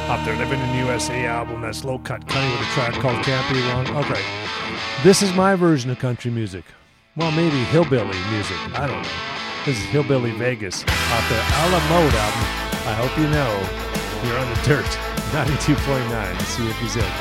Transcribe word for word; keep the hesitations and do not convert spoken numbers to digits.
Up there, Living in the U S A album, that's Low Cut Cunny with a track called Can't Be Wrong. Okay. This is my version of country music. Well, maybe hillbilly music. I don't know. This is Hillbilly Vegas off their A La Mode album. I hope you know you're on the dirt. ninety-two point nine. C F Z.